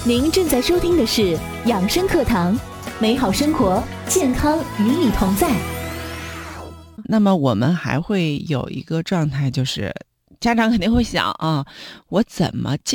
您正在收听的是养生课堂，美好生活，健康与你同在。 那么我们还会有一个状态，就是家长肯定会想啊，我怎么